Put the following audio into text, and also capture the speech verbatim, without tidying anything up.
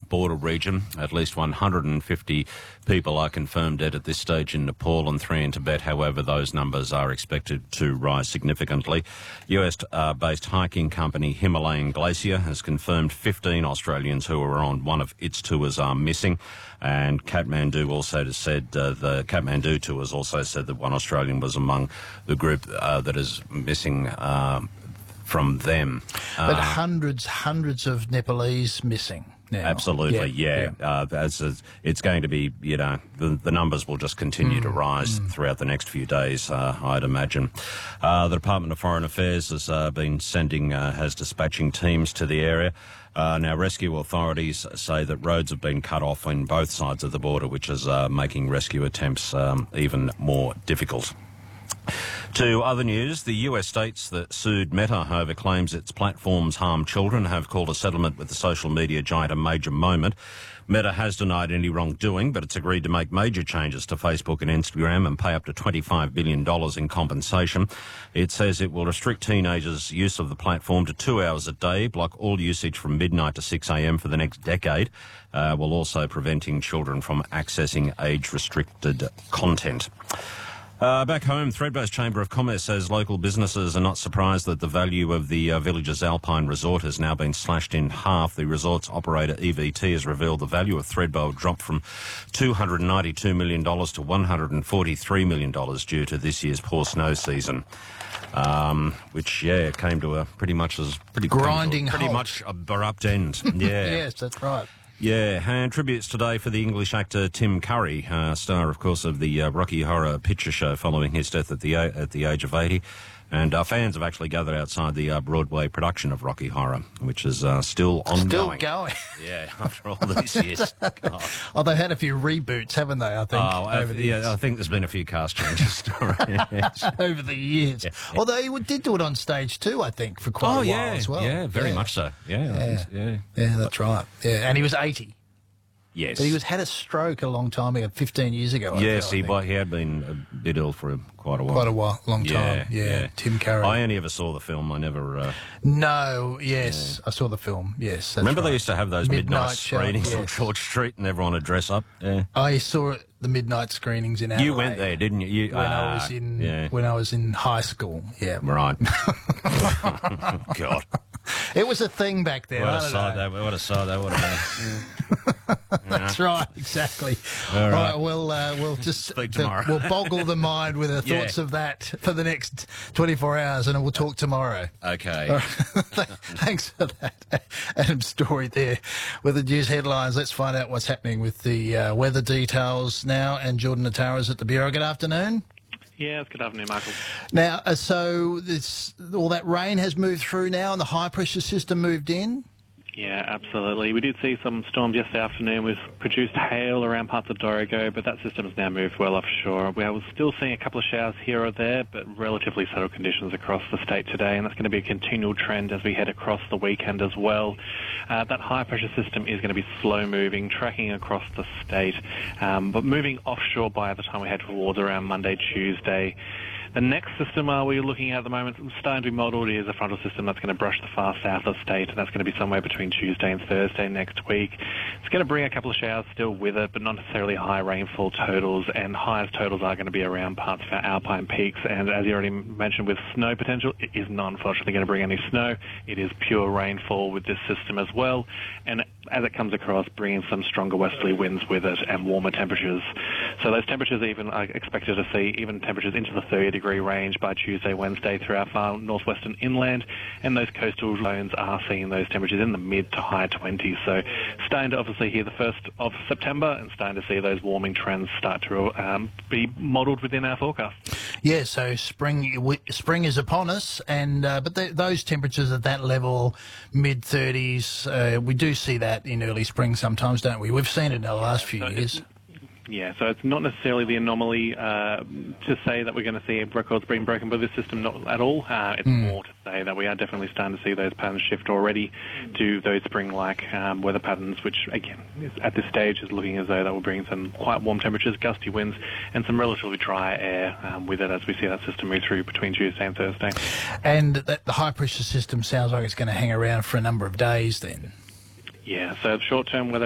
border region. At least one hundred fifty people are confirmed dead at this stage in Nepal and three in Tibet. However, those numbers are expected to rise significantly. U S-based hiking company Himalayan Glacier has confirmed fifteen Australians who were on one of its tours are missing. And Kathmandu also has said, uh, the Kathmandu tour has also said that one Australian was among the group uh, that is missing uh, from them. But uh, hundreds, hundreds of Nepalese missing now. Absolutely, yeah. yeah. Uh, as, as it's going to be, you know, the, the numbers will just continue mm, to rise mm. throughout the next few days, uh, I'd imagine. Uh, the Department of Foreign Affairs has uh, been sending, uh, has dispatching teams to the area. Uh, now, rescue authorities say that roads have been cut off on both sides of the border, which is uh, making rescue attempts um, even more difficult. To other news, the U S states that sued Meta over claims its platforms harm children have called a settlement with the social media giant a major moment. Meta has denied any wrongdoing, but it's agreed to make major changes to Facebook and Instagram and pay up to twenty-five billion dollars in compensation. It says it will restrict teenagers' use of the platform to two hours a day, block all usage from midnight to six a m for the next decade, uh, while also preventing children from accessing age-restricted content. Uh, back home, Thredbo's Chamber of Commerce says local businesses are not surprised that the value of the uh, village's Alpine Resort has now been slashed in half. The resort's operator E V T has revealed the value of Thredbo dropped from two hundred ninety-two million dollars to one hundred forty-three million dollars due to this year's poor snow season. Um, which, yeah, came to a pretty much as pretty grinding pretty halt. much abrupt end. Yeah. Yes, that's right. Yeah, and tributes today for the English actor Tim Curry, uh, star, of course, of the uh, Rocky Horror Picture Show following his death at the at the age of eighty. And uh, fans have actually gathered outside the uh, Broadway production of Rocky Horror, which is uh, still ongoing. Still going. Yeah, after all these years. Oh, they've had a few reboots, haven't they, I think, oh, over the yeah, years. I think there's been a few cast changes. over the years. Yeah. Although he did do it on stage too, I think, for quite oh, a while yeah, as well. Yeah, very yeah. much so. Yeah, yeah. yeah. Yeah, that's right. Yeah, and he was eighty. Yes. But he was had a stroke a long time ago, fifteen years ago. I yes, feel, he, well, he had been a bit ill for a, quite a while. Quite a while, long time. Yeah, Yeah, yeah. Tim Curry. I only ever saw the film. I never... Uh, no, yes, yeah. I saw the film, yes. That's Remember right. they used to have those midnight, midnight screenings show, on yes. George Street and everyone would dress up? Yeah. I saw the midnight screenings in Adelaide. You went there, didn't you? you when uh, I was in yeah. when I was in high school. Yeah, right. God, it was a thing back then. What I a don't side know. that! What a side that would have been. That's right, exactly. All All right. right, we'll uh, we'll just Speak tomorrow. we'll boggle the mind with the Yeah. thoughts of that for the next twenty-four hours, and we'll talk tomorrow. Okay. All right. Thanks for that, Adam Story there with the news headlines. Let's find out what's happening with the uh, weather details now. And Jordan Natara's at the Bureau. Good afternoon. Yes, good afternoon, Michael. Now, uh, so this, all that rain has moved through now, and the high pressure system moved in. Yeah, absolutely. We did see some storms yesterday afternoon. We've produced hail around parts of Dorrigo, but that system has now moved well offshore. We are still seeing a couple of showers here or there, but relatively settled conditions across the state today, and that's going to be a continual trend as we head across the weekend as well. Uh, that high-pressure system is going to be slow-moving, tracking across the state, um, but moving offshore by the time we head towards around Monday, Tuesday. The next system uh, we're looking at at the moment, starting to be modelled, is a frontal system that's going to brush the far south of the state, and that's going to be somewhere between Tuesday and Thursday next week. It's going to bring a couple of showers still with it, but not necessarily high rainfall totals, and highest totals are going to be around parts of our alpine peaks. And as you already mentioned, with snow potential, it is not unfortunately going to bring any snow. It is pure rainfall with this system as well, and as it comes across, bringing some stronger westerly winds with it and warmer temperatures. So those temperatures even are expected to see even temperatures into the thirty degree range by Tuesday, Wednesday through our far northwestern inland, and those coastal zones are seeing those temperatures in the mid to high twenties. So starting to obviously hear the first of September and starting to see those warming trends start to um, be modelled within our forecast. Yeah, so spring spring is upon us, and uh, but the, those temperatures at that level, mid thirties, uh, we do see that in early spring sometimes, don't we? We've seen it in the last few so years. Yeah, so it's not necessarily the anomaly uh, to say that we're going to see records being broken by this system, not at all. Uh, it's mm. more to say that we are definitely starting to see those patterns shift already to those spring-like um, weather patterns, which, again, is, at this stage is looking as though that will bring some quite warm temperatures, gusty winds, and some relatively dry air um, with it as we see that system move through between Tuesday and Thursday. And that the high-pressure system sounds like it's going to hang around for a number of days then. Yeah, so short-term weather